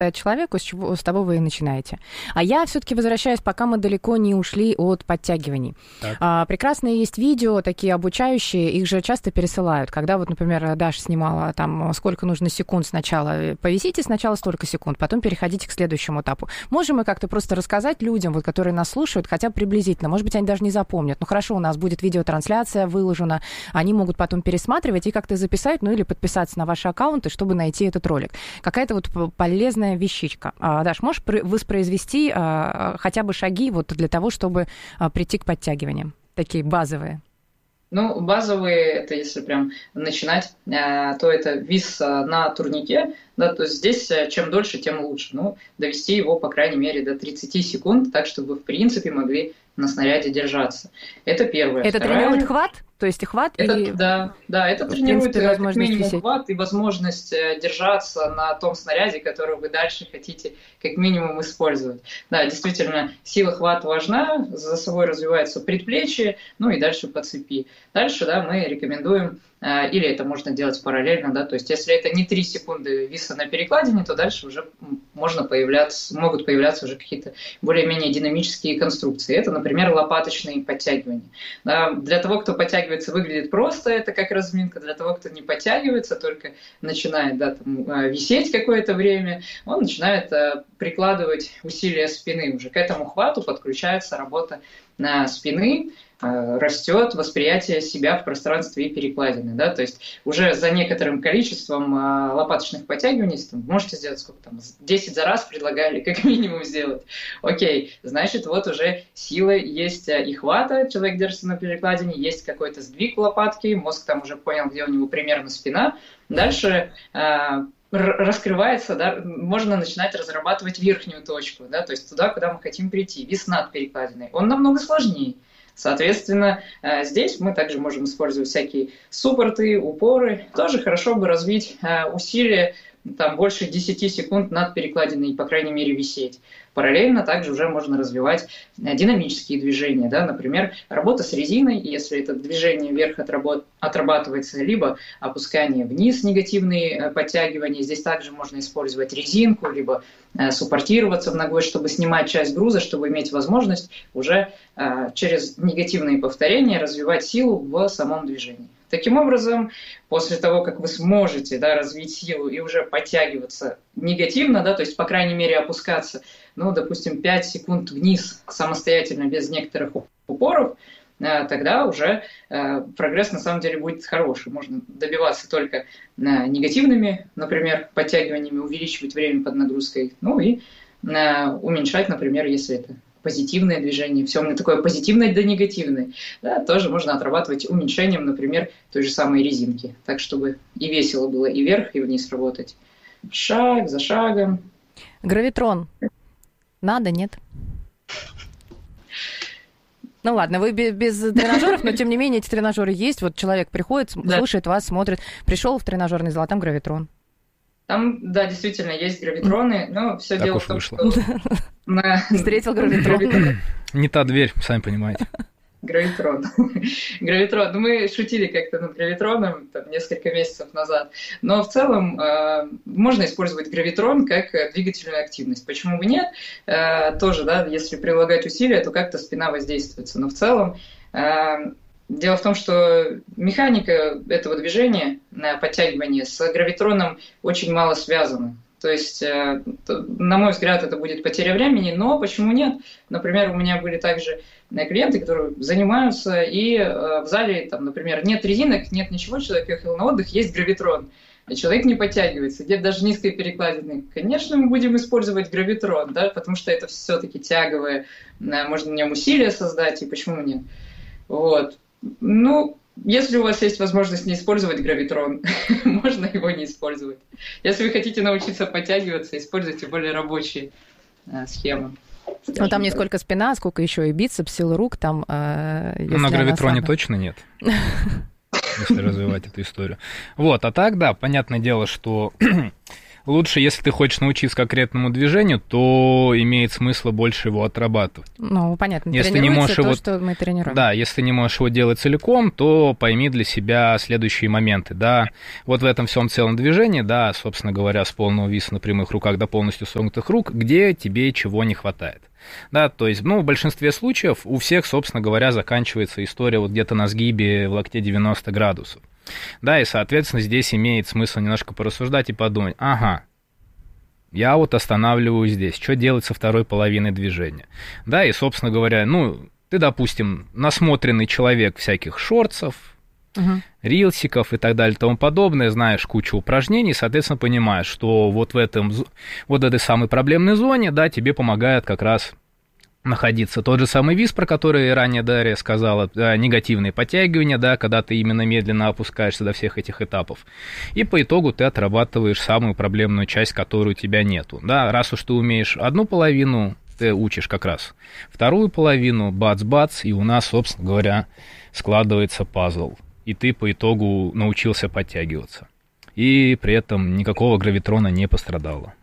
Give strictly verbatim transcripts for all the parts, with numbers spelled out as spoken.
человеку, с, чего, с того вы и начинаете. А я все-таки возвращаюсь, пока мы далеко не ушли от подтягиваний. А, прекрасные есть видео, такие обучающие, их же часто пересылают. Когда вот, например, Даша снимала, там, сколько нужно секунд сначала, повисите сначала столько секунд, потом переходите к следующему этапу. Можем мы как-то просто рассказать людям, вот, которые нас слушают, хотя бы приблизительно, может быть, они даже не запомнят. Ну, хорошо, у нас будет видеотрансляция выложена, они могут потом пересматривать и как-то записать, ну, или подписаться на ваши аккаунты, чтобы найти этот ролик. Какая-то вот полезная вещичка. А, Даш, можешь воспроизвести а, хотя бы шаги вот для того, чтобы а, прийти к подтягиваниям? Такие базовые. Ну, базовые, это если прям начинать, то это вис на турнике, да, то есть здесь чем дольше, тем лучше. Ну, довести его, по крайней мере, до тридцать секунд, так, чтобы, в принципе, могли на снаряде держаться. Это первое. Это Вторая... тренирует хват? То есть хват это, и... Да, да, это тренирует как минимум висеть. Хват и возможность держаться на том снаряде, который вы дальше хотите как минимум использовать. Да, действительно, сила хвата важна, за собой развивается предплечье, ну и дальше по цепи. Дальше, да, мы рекомендуем, или это можно делать параллельно, да, то есть если это не три секунды виса на перекладине, то дальше уже можно появляться, могут появляться уже какие-то более-менее динамические конструкции. Это, например, лопаточные подтягивания. Да, для того, кто подтягивается, выглядит просто, это как разминка. Для того, кто не подтягивается, только начинает, да, там, висеть какое-то время, он начинает прикладывать усилия спины. Уже к этому хвату подключается работа спины, растет восприятие себя в пространстве и перекладины, да, то есть уже за некоторым количеством лопаточных подтягиваний, там, можете сделать сколько там, десять за раз предлагали как минимум сделать, окей, значит, вот уже сила есть и хвата, человек держится на перекладине, есть какой-то сдвиг лопатки, мозг там уже понял, где у него примерно спина, дальше раскрывается, да, можно начинать разрабатывать верхнюю точку, да, то есть туда, куда мы хотим прийти, вис над перекладиной, он намного сложнее. Соответственно, здесь мы также можем использовать всякие суппорты, упоры. Тоже хорошо бы развить усилия там, больше десяти секунд над перекладиной, по крайней мере, висеть. Параллельно также уже можно развивать динамические движения. Да? Например, работа с резиной, если это движение вверх отработ- отрабатывается, либо опускание вниз, негативные подтягивания. Здесь также можно использовать резинку, либо суппортироваться в ногой, чтобы снимать часть груза, чтобы иметь возможность уже через негативные повторения развивать силу в самом движении. Таким образом, после того, как вы сможете, да, развить силу и уже подтягиваться негативно, да, то есть, по крайней мере, опускаться, ну, допустим, пять секунд вниз самостоятельно, без некоторых упоров, тогда уже прогресс на самом деле будет хороший. Можно добиваться только негативными, например, подтягиваниями, увеличивать время под нагрузкой, ну и уменьшать, например, если это позитивное движение, все мне такое позитивное да негативное, да, тоже можно отрабатывать уменьшением, например, той же самой резинки, так, чтобы и весело было и вверх, и вниз работать. Шаг за шагом. Гравитрон. Надо, нет? Ну ладно, вы без тренажеров, но тем не менее эти тренажеры есть. Вот человек приходит, да. слушает вас, смотрит, пришел в тренажерный зал, а там гравитрон. Там, да, действительно, есть гравитроны, но все так дело уж в том, вышло. что... Встретил гравитрон. Не та дверь, сами понимаете. Гравитрон. Гравитрон. Ну, мы шутили как-то над гравитроном там, несколько месяцев назад. Но в целом э, можно использовать гравитрон как двигательную активность. Почему бы нет? Э, тоже, да, если прилагать усилия, то как-то спина воздействуется. Но в целом э, дело в том, что механика этого движения, подтягивания с гравитроном очень мало связана. То есть, на мой взгляд, это будет потеря времени, но почему нет? Например, у меня были также клиенты, которые занимаются, и в зале, там, например, нет резинок, нет ничего, человек ехал на отдых, есть гравитрон, а человек не подтягивается, где даже низкой перекладины. Конечно, мы будем использовать гравитрон, да, потому что это все-таки тяговое, можно на нем усилия создать, и почему нет? Вот. Ну, если у вас есть возможность не использовать гравитрон, можно его не использовать. Если вы хотите научиться подтягиваться, используйте более рабочие э, схемы. Ну, там не сколько спина, сколько еще и бицепс, сила рук. Там, э, ну, на гравитроне слабо... точно нет, если развивать эту историю. Вот, а так, да, понятное дело, что лучше, если ты хочешь научиться конкретному движению, то имеет смысл больше его отрабатывать. Ну, понятно, если не можешь то, его... что мы тренируем. Да, если ты не можешь его делать целиком, то пойми для себя следующие моменты, да. Вот в этом всем целом движении, да, собственно говоря, с полного виса на прямых руках до полностью согнутых рук, где тебе чего не хватает. Да, то есть, ну, в большинстве случаев у всех, собственно говоря, заканчивается история вот где-то на сгибе в локте девяносто градусов. Да, и, соответственно, здесь имеет смысл немножко порассуждать и подумать, ага, я вот останавливаюсь здесь, что делать со второй половиной движения? Да, и, собственно говоря, ну, ты, допустим, насмотренный человек всяких шортсов, Uh-huh. рилсиков и так далее и тому подобное, знаешь кучу упражнений, соответственно, понимаешь, что вот в этом, вот этой самой проблемной зоне, да, тебе помогает как раз находиться тот же самый вис, про который ранее Дарья сказала, да, негативные подтягивания, да, когда ты именно медленно опускаешься до всех этих этапов, и по итогу ты отрабатываешь самую проблемную часть, которую у тебя нету, да, раз уж ты умеешь одну половину, ты учишь как раз вторую половину, бац-бац, и у нас, собственно говоря, складывается пазл. И ты по итогу научился подтягиваться. И при этом никакого гравитрона не пострадало.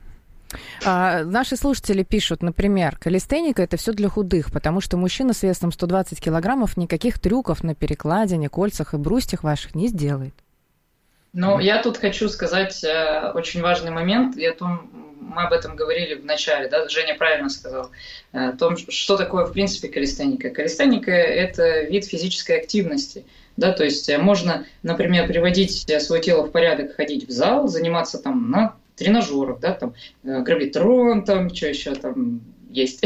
А, наши слушатели пишут, например, калистеника – это все для худых, потому что мужчина с весом сто двадцать килограммов никаких трюков на перекладине, кольцах и брусьях ваших не сделает. Ну, я тут хочу сказать э, очень важный момент, и о том, мы об этом говорили в начале, да, Женя правильно сказал, о том, что такое, в принципе, калистеника. Калистеника – это вид физической активности. Да, то есть можно, например, приводить свое тело в порядок, ходить в зал, заниматься там на тренажерах, да, там гравитрон, там что еще там есть,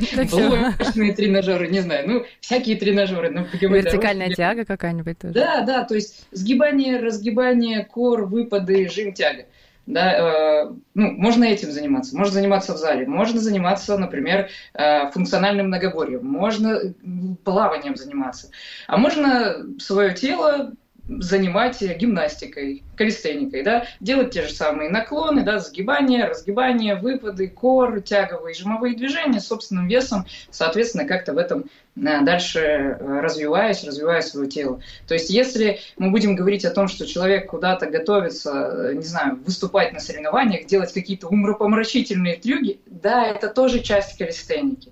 блочные тренажеры, не знаю, ну всякие тренажеры. Вертикальная тяга какая-нибудь тоже. Да, да, то есть сгибание, разгибание, кор, выпады, жим, тяга. Да, э, ну, можно этим заниматься, можно заниматься в зале, можно заниматься, например, э, функциональным многоборьем, можно плаванием заниматься, а можно свое тело занимать гимнастикой, калистеникой, да, делать те же самые наклоны, да, сгибания, разгибания, выпады, кор, тяговые, жимовые движения с собственным весом, соответственно, как-то в этом дальше развиваясь, развивая свое тело. То есть, если мы будем говорить о том, что человек куда-то готовится, не знаю, выступать на соревнованиях, делать какие-то умопомрачительные трюки, да, это тоже часть калистеники.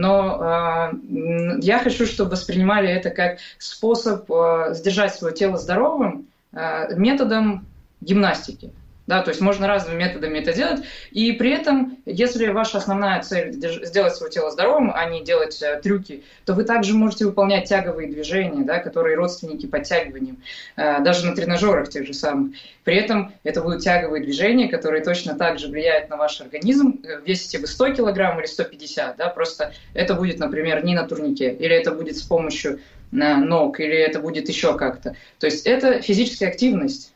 Но э, я хочу, чтобы воспринимали это как способ э, сдержать свое тело здоровым э, методом гимнастики. Да, то есть можно разными методами это делать, и при этом, если ваша основная цель сделать свое тело здоровым, а не делать э, трюки, то вы также можете выполнять тяговые движения, да, которые родственники подтягиваниям, э, даже на тренажерах тех же самых. При этом это будут тяговые движения, которые точно так же влияют на ваш организм. Весите вы сто килограмм или сто пятьдесят, да, просто это будет, например, не на турнике, или это будет с помощью э, ног, или это будет еще как-то. То есть это физическая активность.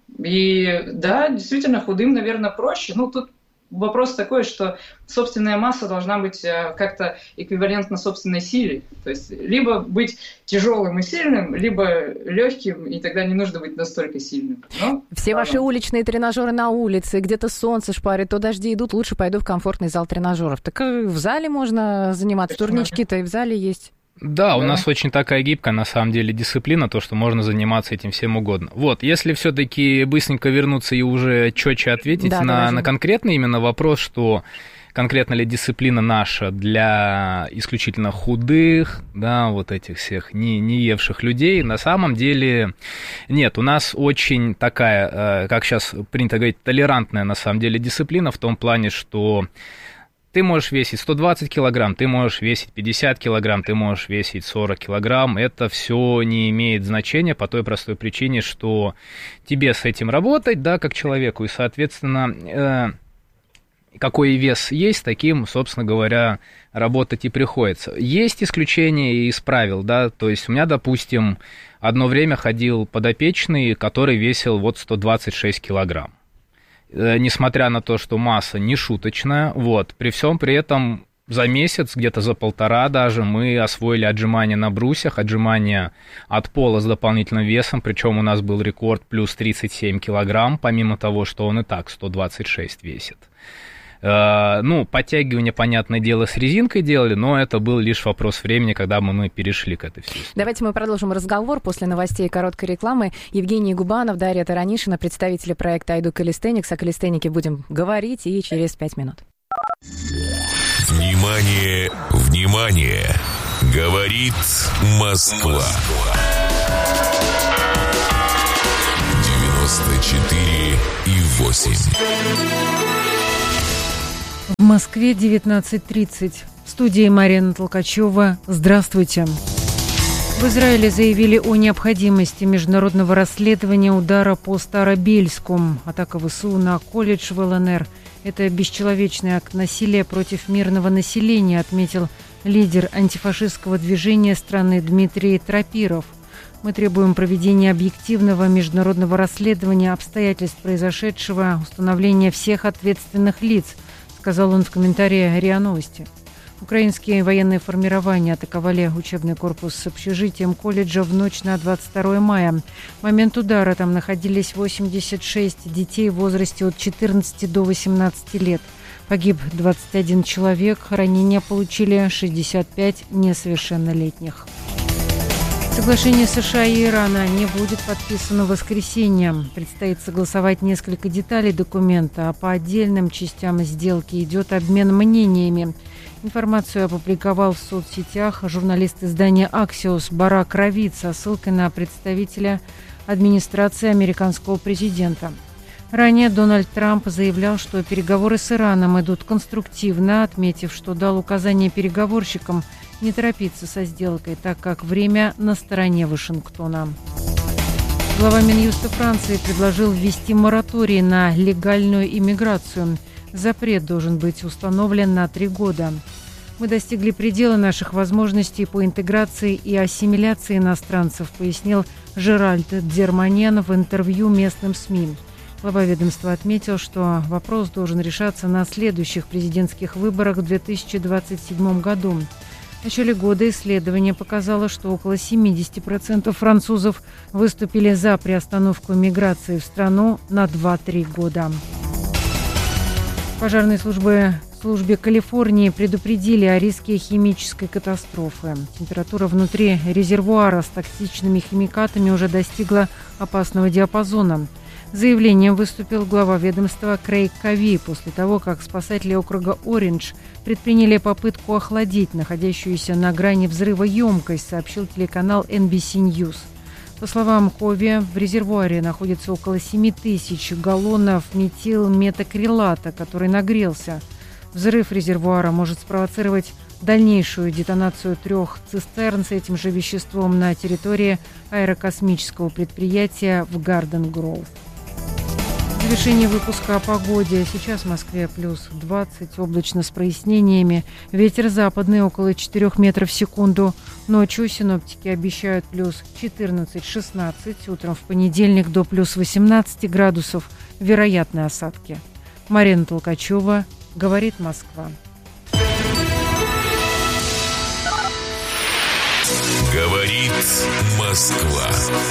И да, действительно, худым, наверное, проще. Ну, тут вопрос такой, что собственная масса должна быть как-то эквивалентна собственной силе. То есть либо быть тяжелым и сильным, либо легким, и тогда не нужно быть настолько сильным. Но, Все ладно. Ваши уличные тренажеры на улице, где-то солнце шпарит, то дожди идут, лучше пойду в комфортный зал тренажеров. Так в зале можно заниматься, Почему? Турнички-то и в зале есть. Да, да, у нас очень такая гибкая, на самом деле, дисциплина, то, что можно заниматься этим всем угодно. Вот, если все-таки быстренько вернуться и уже четче ответить да, на, на конкретный именно вопрос, что конкретно ли дисциплина наша для исключительно худых, да, вот этих всех не, не евших людей, на самом деле нет, у нас очень такая, как сейчас принято говорить, толерантная, на самом деле, дисциплина в том плане, что ты можешь весить сто двадцать килограмм, ты можешь весить пятьдесят килограмм, ты можешь весить сорок килограмм. Это все не имеет значения по той простой причине, что тебе с этим работать, да, как человеку, и, соответственно, э, какой вес есть, таким, собственно говоря, работать и приходится. Есть исключения из правил, да, то есть у меня, допустим, одно время ходил подопечный, который весил вот сто двадцать шесть килограмм. Несмотря на то, что масса не шуточная, вот, при всем при этом за месяц, где-то за полтора даже, мы освоили отжимания на брусьях, отжимания от пола с дополнительным весом, причем у нас был рекорд плюс тридцать семь килограмм, помимо того, что он и так сто двадцать шесть весит. Э, ну, подтягивание, понятное дело, с резинкой делали, но это был лишь вопрос времени, когда мы, мы перешли к этой всей истории. Давайте мы продолжим разговор после новостей и короткой рекламы. Евгений Губанов, Дарья Таранишина, представители проекта «I do Calisthenics». О калистенике будем говорить и через пять минут. Внимание, внимание! Говорит Москва. девяносто четыре и восемь. В Москве девятнадцать тридцать. В студии Марина Толкачева. Здравствуйте. В Израиле заявили о необходимости международного расследования удара по Старобельску. Атака ВСУ на колледж в ЛНР – это бесчеловечный акт насилия против мирного населения, отметил лидер антифашистского движения страны Дмитрий Тропиров. Мы требуем проведения объективного международного расследования обстоятельств произошедшего, установления всех ответственных лиц, сказал он в комментарии РИА Новости. Украинские военные формирования атаковали учебный корпус с общежитием колледжа в ночь на двадцать второе мая. В момент удара там находились восемьдесят шесть детей в возрасте от четырнадцати до восемнадцати лет. Погиб двадцать один человек, ранения получили шестьдесят пять несовершеннолетних. Соглашение США и Ирана не будет подписано в воскресенье. Предстоит согласовать несколько деталей документа, а по отдельным частям сделки идет обмен мнениями. Информацию опубликовал в соцсетях журналист издания «Аксиос» Барак Равид со ссылкой на представителя администрации американского президента. Ранее Дональд Трамп заявлял, что переговоры с Ираном идут конструктивно, отметив, что дал указание переговорщикам не торопиться со сделкой, так как время на стороне Вашингтона. Глава Минюста Франции предложил ввести мораторий на легальную иммиграцию. Запрет должен быть установлен на три года. Мы достигли предела наших возможностей по интеграции и ассимиляции иностранцев, пояснил Жеральд Дерманьян в интервью местным СМИ. Глава ведомства отметил, что вопрос должен решаться на следующих президентских выборах в две тысячи двадцать седьмом году. В начале года исследование показало, что около семьдесят процентов французов выступили за приостановку миграции в страну на два-три года. Пожарные службы в службе Калифорнии предупредили о риске химической катастрофы. Температура внутри резервуара с токсичными химикатами уже достигла опасного диапазона. С заявлением выступил глава ведомства Крейг Кави после того, как спасатели округа Ориндж предприняли попытку охладить находящуюся на грани взрыва емкость, сообщил телеканал эн би си News. По словам Кови, в резервуаре находится около семь тысяч галлонов метилметакрилата, который нагрелся. Взрыв резервуара может спровоцировать дальнейшую детонацию трех цистерн с этим же веществом на территории аэрокосмического предприятия в Гарден-Гроув. В завершение выпуска о погоде. Сейчас в Москве плюс двадцать, облачно с прояснениями. Ветер западный около четырёх метров в секунду. Ночью синоптики обещают плюс четырнадцать-шестнадцать. Утром в понедельник до плюс восемнадцати градусов. Вероятны осадки. Марина Толкачева, говорит Москва. Говорит Москва.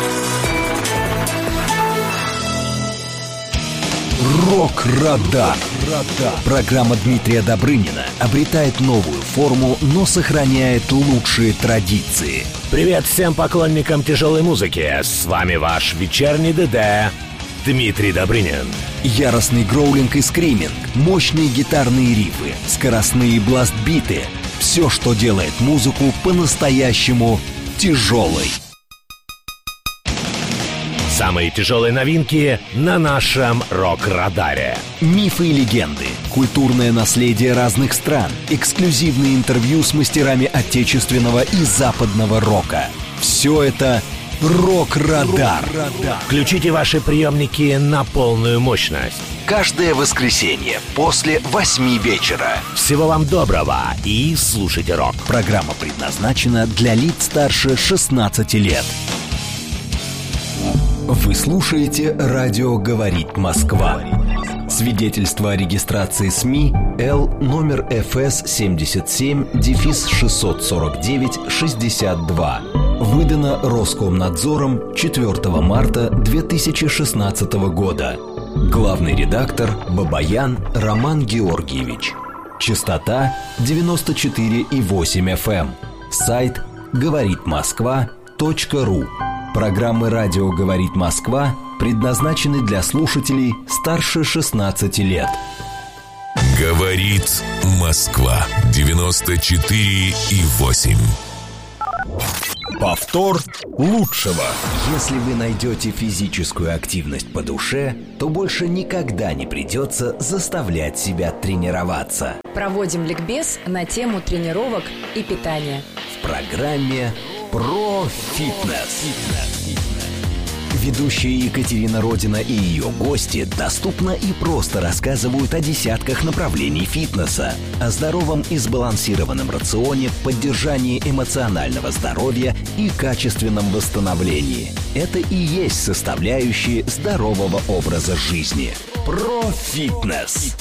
Рок-радар. Программа Дмитрия Добрынина обретает новую форму, но сохраняет лучшие традиции. Привет всем поклонникам тяжелой музыки. С вами ваш вечерний ДД Дмитрий Добрынин. Яростный гроулинг и скриминг, мощные гитарные рифы, скоростные бласт-биты. Все, что делает музыку по-настоящему тяжелой. Самые тяжелые новинки на нашем рок-радаре. Мифы и легенды, культурное наследие разных стран, эксклюзивные интервью с мастерами отечественного и западного рока. Все это Рок-радар. Включите ваши приемники на полную мощность. Каждое воскресенье после восьми вечера. Всего вам доброго и слушайте рок. Программа предназначена для лиц старше шестнадцати лет. Вы слушаете «Радио говорит Москва». Свидетельство о регистрации СМИ Л номер эф эс семьдесят семь шестьсот сорок девять шестьдесят два. Выдано Роскомнадзором четвёртого марта две тысячи шестнадцатого года. Главный редактор Бабаян Роман Георгиевич. Частота девяносто четыре и восемь эф эм. Сайт говорит москва точка ру. Программы «Радио говорит Москва» предназначены для слушателей старше шестнадцати лет. Говорит Москва девяносто четыре и восемь. Повтор лучшего. Если вы найдете физическую активность по душе, то больше никогда не придется заставлять себя тренироваться. Проводим ликбез на тему тренировок и питания. В программе «Про фитнес». Ведущая Екатерина Родина и ее гости доступно и просто рассказывают о десятках направлений фитнеса, о здоровом и сбалансированном рационе, поддержании эмоционального здоровья и качественном восстановлении. Это и есть составляющие здорового образа жизни. Про фитнес.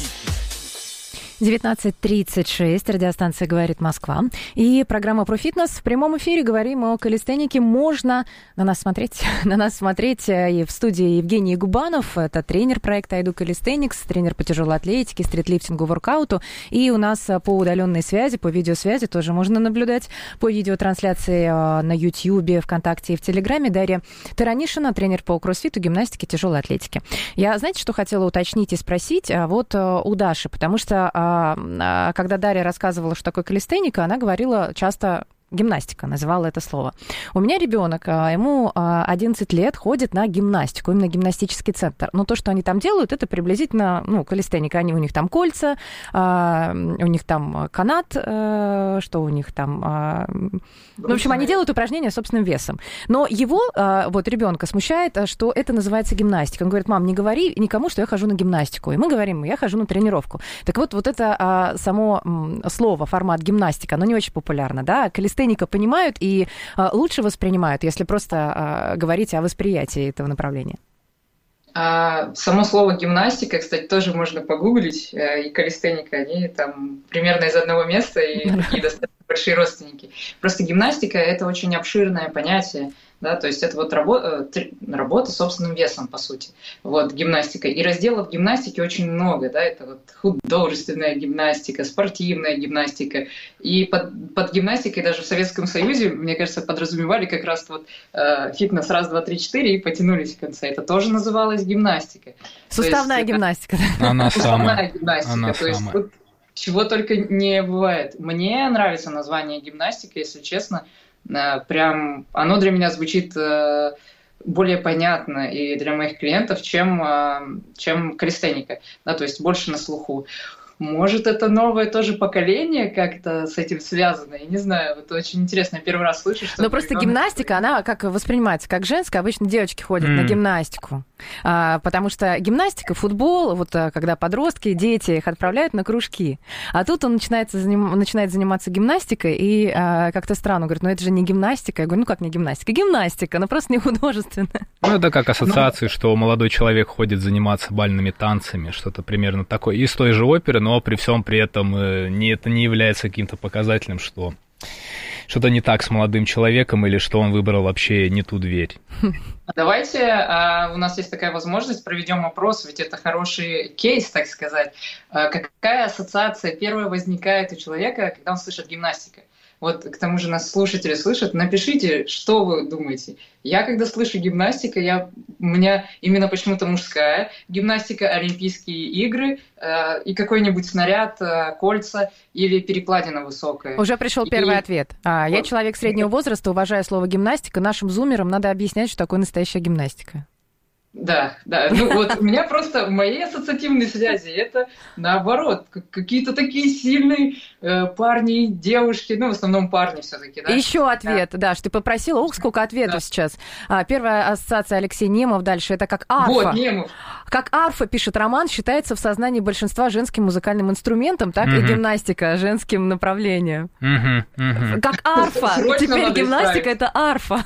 девятнадцать тридцать шесть, радиостанция «Говорит Москва». И программа «Про фитнес». В прямом эфире говорим о калистенике. Можно на нас смотреть. На нас смотреть и в студии Евгений Губанов. Это тренер проекта «I do Calisthenics», тренер по тяжелой атлетике, стритлифтингу, воркауту. И у нас по удаленной связи, по видеосвязи тоже можно наблюдать по видеотрансляции на Ютьюбе, ВКонтакте и в Телеграме Дарья Таранишина, тренер по кроссфиту, гимнастике, тяжелой атлетике. Я, знаете, что хотела уточнить и спросить? Вот у Даши, потому что когда Дарья рассказывала, что такое калистеника, она говорила часто гимнастика, называла это слово. У меня ребенок, ему одиннадцать лет, ходит на гимнастику, именно гимнастический центр. Но то, что они там делают, это приблизительно, ну, калистеника. Они, у них там кольца, у них там канат, что у них там... Ну, в общем, они делают упражнения собственным весом. Но его, вот, ребенка смущает, что это называется гимнастика. Он говорит: мам, не говори никому, что я хожу на гимнастику. И мы говорим: я хожу на тренировку. Так вот, вот это само слово, формат гимнастика, оно не очень популярно, да? Калистеника понимают и лучше воспринимают, если просто говорить о восприятии этого направления. А само слово гимнастика, кстати, тоже можно погуглить, и калистеника, они там примерно из одного места и такие достаточно большие родственники. Просто гимнастика – это очень обширное понятие, да, то есть это вот работа, работа с собственным весом, по сути, вот, гимнастика. И разделов гимнастики очень много, да, это вот художественная гимнастика, спортивная гимнастика. И под, под гимнастикой даже в Советском Союзе, мне кажется, подразумевали как раз вот э, фитнес раз, два, три, четыре и потянулись в конце. Это тоже называлось гимнастикой. Суставная есть, гимнастика. Она Суставная самая. гимнастика. Она то есть самая. тут чего только не бывает. Мне нравится название гимнастика, если честно. Прям оно для меня звучит более понятно и для моих клиентов, чем, чем калистеника, да, то есть больше на слуху. Может, это новое тоже поколение как-то с этим связано, я не знаю, это очень интересно, я первый раз слышу, что... Но просто гимнастика, она как воспринимается как женская, обычно девочки ходят mm. на гимнастику, а, потому что гимнастика, футбол, вот когда подростки, дети их отправляют на кружки, а тут он начинает, заним... начинает заниматься гимнастикой, и а, как-то странно, говорит: ну это же не гимнастика. Я говорю: ну как не гимнастика? Гимнастика, но просто не художественная. Ну это как ассоциации, ну... что молодой человек ходит заниматься бальными танцами, что-то примерно такое, из той же оперы, но при всем при этом не, это не является каким-то показателем, что что-то не так с молодым человеком или что он выбрал вообще не ту дверь. Давайте, у нас есть такая возможность, проведем опрос, ведь это хороший кейс, так сказать. Какая ассоциация первая возникает у человека, когда он слышит гимнастика? Вот к тому же нас слушатели слышат. Напишите, что вы думаете. Я, когда слышу гимнастика, я, у меня именно почему-то мужская гимнастика, Олимпийские игры э, и какой-нибудь снаряд, э, кольца или перекладина высокая. Уже пришел первый и... ответ. А, я человек среднего возраста, уважаю слово гимнастика. Нашим зумерам надо объяснять, что такое настоящая гимнастика. Да, да. Ну вот у меня просто в моей ассоциативной связи это наоборот. Какие-то такие сильные э, парни, девушки, ну в основном парни все-таки. Да? Еще ответ, да. Даш, ты попросила. Ох, сколько ответов да. сейчас. А, первая ассоциация Алексей Немов. Дальше это как арфа. Вот, Немов. Как арфа, пишет Роман, считается в сознании большинства женским музыкальным инструментом, так mm-hmm. и гимнастика женским направлением. Mm-hmm. Mm-hmm. Как арфа. Теперь гимнастика это арфа.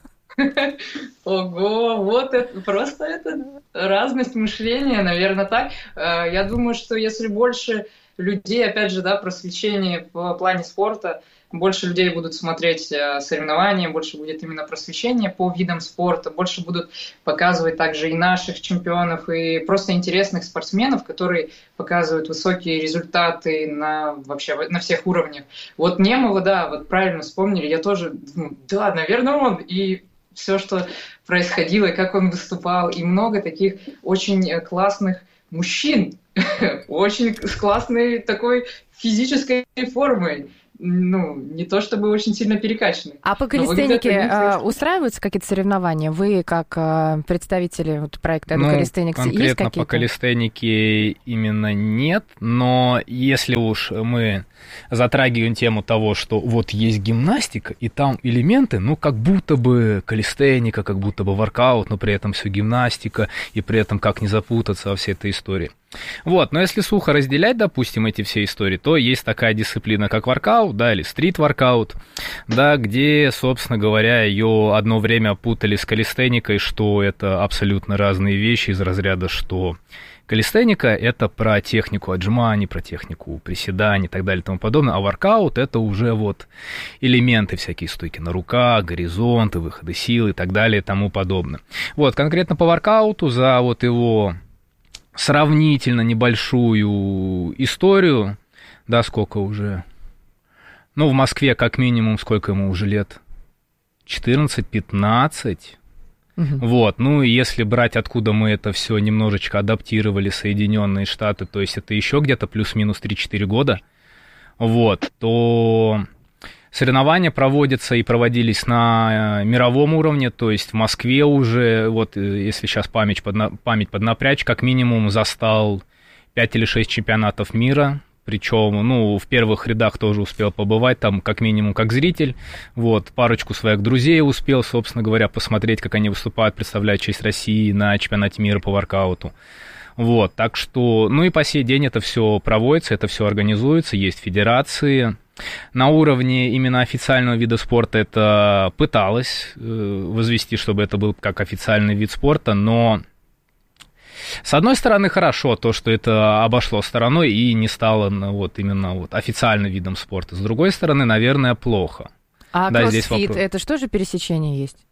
Ого, вот это просто это разность мышления, наверное, так. Я думаю, что если больше людей, опять же, да, просвещение в плане спорта. Больше людей будут смотреть соревнования, больше будет именно просвещение по видам спорта, больше будут показывать также и наших чемпионов, и просто интересных спортсменов, которые показывают высокие результаты на, вообще, на всех уровнях. Вот Немова, да, вот правильно вспомнили, я тоже, ну, да, наверное, он, и все, что происходило, и как он выступал, и много таких очень классных мужчин, очень с классной такой физической формой. Ну, не то чтобы очень сильно перекачаны. А по калистенике а, устраиваются какие-то соревнования? Вы, как а, представители вот, проекта ну, Calisthenics, конкретно есть какие-то? По калистенике именно нет, но если уж мы затрагиваем тему того, что вот есть гимнастика, и там элементы, ну, как будто бы калистеника, как будто бы воркаут, но при этом все гимнастика, и при этом как не запутаться во всей этой истории. Вот, но если сухо разделять, допустим, эти все истории, то есть такая дисциплина, как воркаут, да, или стрит-воркаут, да, где, собственно говоря, ее одно время путали с калистеникой, что это абсолютно разные вещи из разряда, что калистеника – это про технику отжиманий, про технику приседаний и так далее и тому подобное, а воркаут – это уже вот элементы, всякие стойки на руках, горизонты, выходы силы и так далее и тому подобное. Вот, конкретно по воркауту за вот его сравнительно небольшую историю, да, сколько уже, ну, в Москве как минимум, сколько ему уже лет, четырнадцать-пятнадцать, угу. Вот, ну, и если брать, откуда мы это все немножечко адаптировали, Соединенные Штаты, то есть это еще где-то плюс-минус три-четыре года, вот, то соревнования проводятся и проводились на мировом уровне, то есть в Москве уже, вот если сейчас память, подна, память поднапрячь, как минимум застал пять или шесть чемпионатов мира, причем, ну, в первых рядах тоже успел побывать, там как минимум как зритель, вот, парочку своих друзей успел, собственно говоря, посмотреть, как они выступают, представляют честь России на чемпионате мира по воркауту. Вот, так что, ну и по сей день это все проводится, это все организуется, есть федерации. На уровне именно официального вида спорта это пыталось возвести, чтобы это был как официальный вид спорта, но с одной стороны хорошо то, что это обошло стороной и не стало вот именно вот официальным видом спорта. С другой стороны, наверное, плохо. А да, кроссфит, это что же пересечение есть?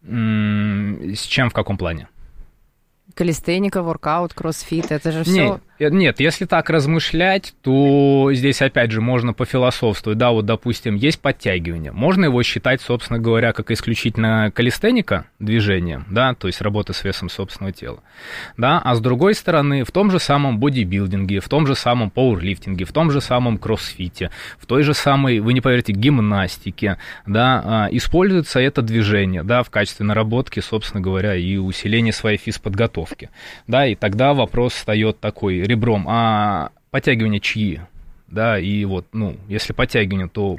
С чем, в каком плане? Калистеника, воркаут, кроссфит, это же все... Нет, нет, если так размышлять, то здесь, опять же, можно пофилософствовать. Да, вот, допустим, есть подтягивание. Можно его считать, собственно говоря, как исключительно калистеника движение, да, то есть работа с весом собственного тела. Да, а с другой стороны, в том же самом бодибилдинге, в том же самом пауэрлифтинге, в том же самом кроссфите, в той же самой, вы не поверите, гимнастике, да, используется это движение, да, в качестве наработки, собственно говоря, и усиления своей физподготовки. Да, и тогда вопрос встает такой ребром, а подтягивания чьи? Да, и вот, ну, если подтягивание, то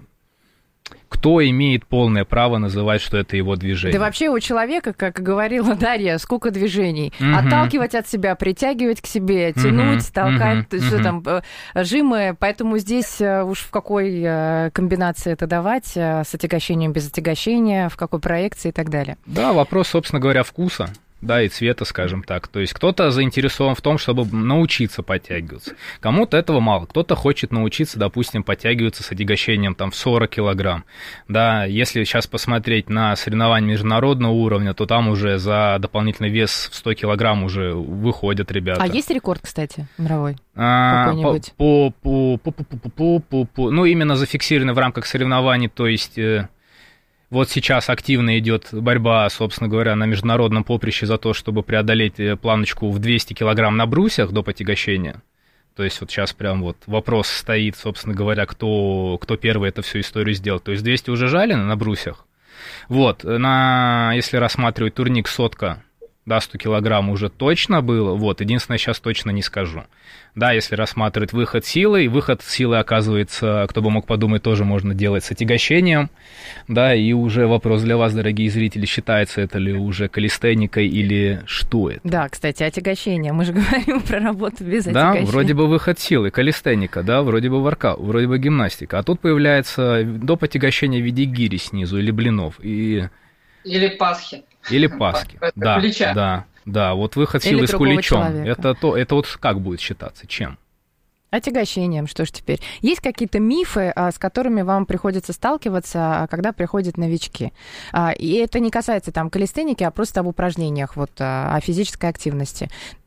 кто имеет полное право называть, что это его движение? Да вообще у человека, как говорила Дарья, сколько движений. Uh-huh. Отталкивать от себя, притягивать к себе, тянуть, uh-huh. толкать, uh-huh. что там, жимы. Поэтому здесь уж в какой комбинации это давать, с отягощением, без отягощения, в какой проекции и так далее. Да, вопрос, собственно говоря, вкуса. Да, и цвета, скажем так. То есть кто-то заинтересован в том, чтобы научиться подтягиваться. Кому-то этого мало. Кто-то хочет научиться, допустим, подтягиваться с отягощением там, в сорок килограмм. Да, если сейчас посмотреть на соревнования международного уровня, то там уже за дополнительный вес в сто килограмм уже выходят ребята. А есть рекорд, кстати, мировой? Какой-нибудь? По, по, по, по, по, по, по, по, ну, именно зафиксированный в рамках соревнований, то есть... Вот сейчас активно идет борьба, собственно говоря, на международном поприще за то, чтобы преодолеть планочку в двести килограмм на брусьях до отягощения. То есть вот сейчас прям вот вопрос стоит, собственно говоря, кто, кто первый эту всю историю сделал. То есть двести уже жали на брусьях. Вот, на, если рассматривать турник сотка, да, сто килограмм уже точно было. Вот, единственное, сейчас точно не скажу. Да, если рассматривать выход силы, выход силы, оказывается, кто бы мог подумать, тоже можно делать с отягощением, да, и уже вопрос для вас, дорогие зрители, считается это ли уже калистеникой или что это? Да, кстати, отягощение, мы же говорим про работу без отягощения. Да, вроде бы выход силы, калистеника, да, вроде бы воркаут, вроде бы гимнастика, а тут появляется доп. Отягощение в виде гири снизу или блинов, и... Или пасхи. Или пасхи, да, да. Да, вот выход силы с куличом, это, то, это вот как будет считаться, чем? Отягощением, что ж теперь. Есть какие-то мифы, с которыми вам приходится сталкиваться, когда приходят новички? И это не касается там калистеники, а просто об упражнениях, вот, о физической активности.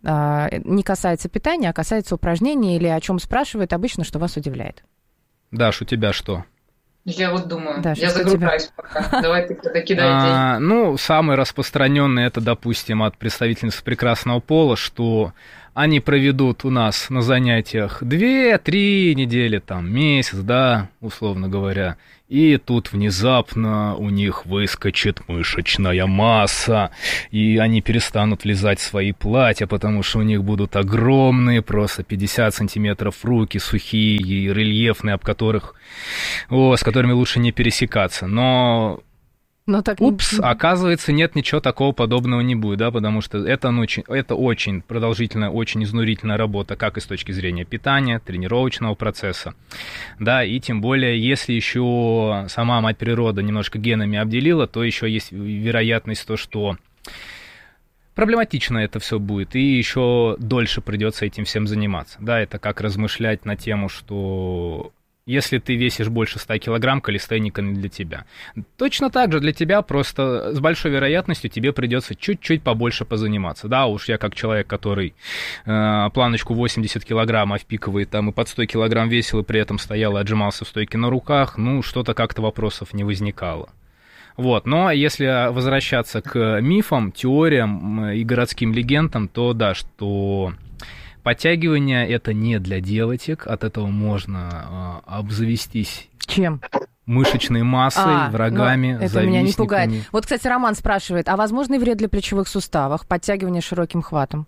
Не касается питания, а касается упражнений или о чем спрашивают обычно, что вас удивляет. Даш, у тебя что? Я вот думаю, Даш, я загружаюсь пока. Давай ты тогда кидай идеи. Ну, самый распространенный это, допустим, от представительниц прекрасного пола, что они проведут у нас на занятиях две-три недели, там, месяц, да, условно говоря, и тут внезапно у них выскочит мышечная масса, и они перестанут влезать в свои платья, потому что у них будут огромные, просто пятьдесят сантиметров руки, сухие и рельефные, об которых, о, с которыми лучше не пересекаться, но... Но так... Упс, оказывается, нет, ничего такого подобного не будет, да, потому что это очень, это очень продолжительная, очень изнурительная работа, как и с точки зрения питания, тренировочного процесса, да, и тем более, если еще сама мать природа немножко генами обделила, то еще есть вероятность то, что проблематично это все будет, и еще дольше придется этим всем заниматься, да, это как размышлять на тему, что... Если ты весишь больше ста килограмм, калистеника не для тебя. Точно так же для тебя, просто с большой вероятностью тебе придется чуть-чуть побольше позаниматься. Да, уж я как человек, который э, планочку восемьдесят килограмм, а в пиковой там и под сто килограмм весил, и при этом стоял и отжимался в стойке на руках, ну, что-то как-то вопросов не возникало. Вот, но если возвращаться к мифам, теориям и городским легендам, то да, что... Подтягивание это не для девочек, от этого можно э, обзавестись. Чем? Мышечной массой, а, врагами, это завистниками. Меня не пугает. Вот, кстати, Роман спрашивает, а возможный вред для плечевых суставов, подтягивание широким хватом?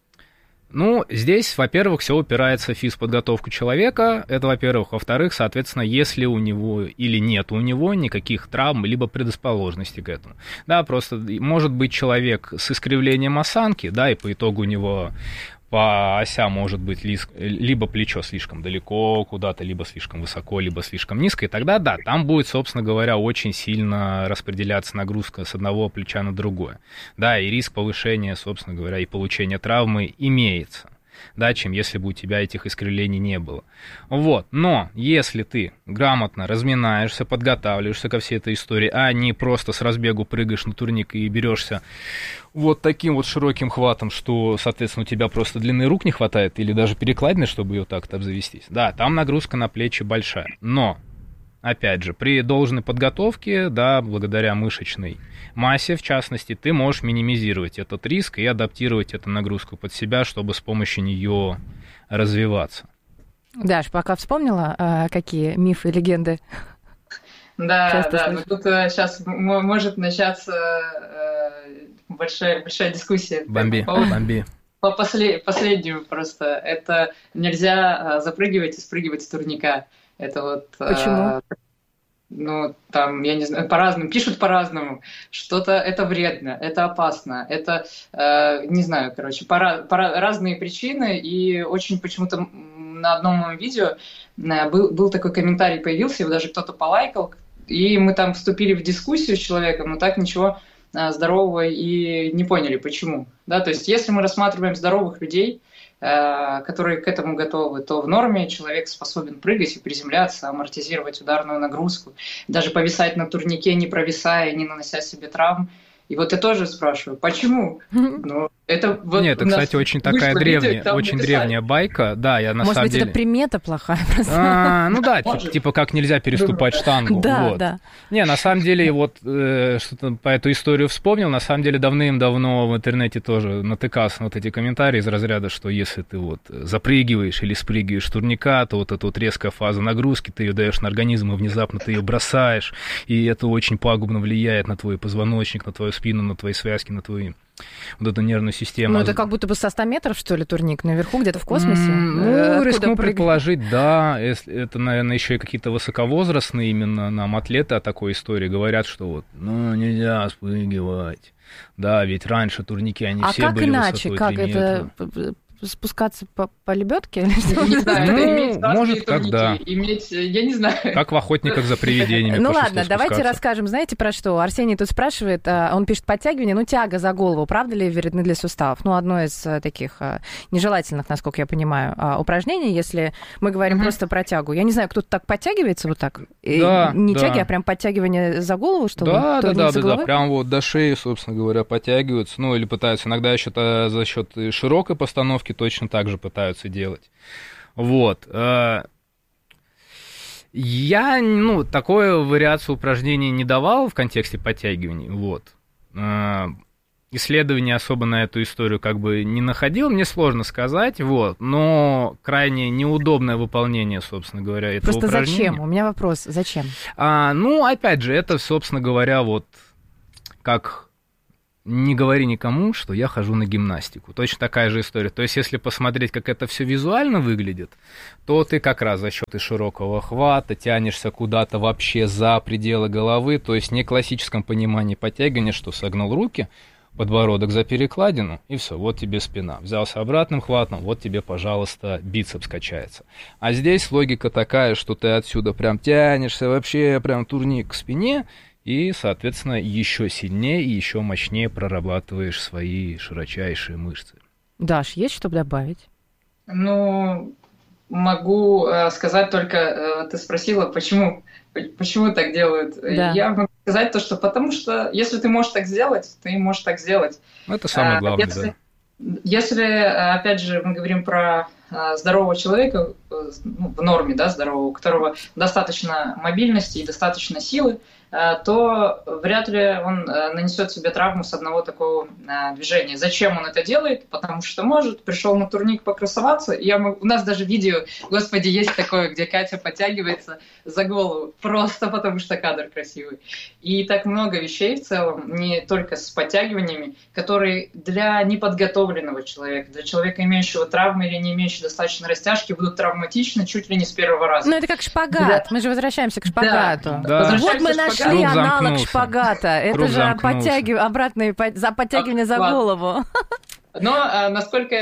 Ну, здесь, во-первых, все упирается в физподготовку человека, это, во-первых. Во-вторых, соответственно, если у него или нет у него никаких травм, либо предрасположенности к этому. Да, просто может быть человек с искривлением осанки, да, и по итогу у него... По осям может быть либо плечо слишком далеко куда-то, либо слишком высоко, либо слишком низко. И тогда, да, там будет, собственно говоря, очень сильно распределяться нагрузка с одного плеча на другое. Да, и риск повышения, собственно говоря, и получения травмы имеется. Да, чем если бы у тебя этих искривлений не было. Вот, но если ты грамотно разминаешься, подготавливаешься ко всей этой истории, а не просто с разбегу прыгаешь на турник и берешься вот таким вот широким хватом, что, соответственно, у тебя просто длины рук не хватает, или даже перекладины, чтобы ее так-то обзавестись. Да, там нагрузка на плечи большая, но... Опять же, при должной подготовке, да, благодаря мышечной массе, в частности, ты можешь минимизировать этот риск и адаптировать эту нагрузку под себя, чтобы с помощью нее развиваться. Даш, пока вспомнила, какие мифы и легенды? Да, Часто да, но тут сейчас может начаться большая, большая дискуссия. Бомби, по бомби. По послед, последнему просто. Это нельзя запрыгивать и спрыгивать с турника. Это вот... Почему? Э, ну, там, я не знаю, по-разному, пишут по-разному. Что-то это вредно, это опасно, это, э, не знаю, короче, по, по разные причины. И очень почему-то на одном моем видео э, был, был такой комментарий, появился, его даже кто-то полайкал, и мы там вступили в дискуссию с человеком, но так ничего э, здорового и не поняли, почему. Да? То есть, если мы рассматриваем здоровых людей, которые к этому готовы, то в норме человек способен прыгать и приземляться, амортизировать ударную нагрузку, даже повисать на турнике, не провисая, не нанося себе травм. И вот я тоже спрашиваю, почему? Ну, это вот Нет, это, кстати, очень такая древняя, видео, очень написали. древняя байка. Да, я на Может самом быть, деле... это примета плохая просто. А, ну да, типа, типа как нельзя переступать штангу. Да, вот. да. Не, на самом деле, вот э, что-то по эту историю вспомнил. На самом деле, давным-давно в интернете тоже натыкался на вот эти комментарии из разряда, что если ты вот запрыгиваешь или спрыгиваешь с турника, то вот эта вот резкая фаза нагрузки, ты ее даешь на организм, и внезапно ты ее бросаешь, и это очень пагубно влияет на твой позвоночник, на твою спину, на твои связки, на твою вот эту нервную систему. Ну, это как будто бы со ста метров, что ли, турник наверху, где-то в космосе? Ну, рискну предположить, да. Если это, наверное, еще и какие-то высоковозрастные именно нам атлеты о такой истории говорят, что вот, ну, нельзя спрыгивать. Да, ведь раньше турники, они а все как были иначе? высотой Как три это метра. спускаться по, по лебедке? Не знаю, это иметь может, как да. Иметь, я не знаю. Как в «Охотниках за привидениями». Ну ладно, давайте расскажем. Знаете про что? Арсений тут спрашивает, он пишет подтягивание, ну тяга за голову, правда ли вредны для суставов? Ну, одно из таких нежелательных, насколько я понимаю, упражнений, если мы говорим mm-hmm. просто про тягу. Я не знаю, кто-то так подтягивается вот так? Да, не да. тяги, а прям подтягивание за голову, чтобы... Да, да, да, да, да, прям вот до шеи, собственно говоря, подтягиваются, ну или пытаются, иногда еще за счет широкой постановки точно так же пытаются делать. Вот. Я, ну, такую вариацию упражнений не давал в контексте подтягиваний, вот. Исследований особо на эту историю как бы не находил, мне сложно сказать, вот, но крайне неудобное выполнение, собственно говоря, этого Просто упражнения. Просто зачем? У меня вопрос, зачем? А, ну, опять же, это, собственно говоря, вот как не говори никому, что я хожу на гимнастику. Точно такая же история. То есть, если посмотреть, как это все визуально выглядит, то ты как раз за счет широкого хвата тянешься куда-то вообще за пределы головы, то есть не в классическом понимании подтягивания, что согнул руки, подбородок за перекладину, и все, вот тебе спина. Взялся обратным хватом, вот тебе, пожалуйста, бицепс качается. А здесь логика такая, что ты отсюда прям тянешься, вообще прям турник к спине, и, соответственно, еще сильнее и еще мощнее прорабатываешь свои широчайшие мышцы. Даш, есть что добавить? Ну, могу э, сказать только, э, ты спросила, почему, почему так делают. Да. Я могу сказать то, что потому что если ты можешь так сделать, ты можешь так сделать. Это самое главное, если, да. Если, опять же, мы говорим про здорового человека, ну, в норме, да, здорового, у которого достаточно мобильности и достаточно силы, то вряд ли он нанесет себе травму с одного такого движения. Зачем он это делает? Потому что может. Пришел на турник покрасоваться. Я могу... У нас даже видео, господи, есть такое, где Катя подтягивается за голову. Просто потому что кадр красивый. И так много вещей в целом, не только с подтягиваниями, которые для неподготовленного человека, для человека, имеющего травмы или не имеющего достаточно растяжки, будут травматичны чуть ли не с первого раза. Ну это как шпагат. Да. Мы же возвращаемся к шпагату. Да. Да. Вот мы нашли Круг аналог замкнулся. Шпагата. Это Круг же подтягив... обратное за подтягивание за голову. Но, насколько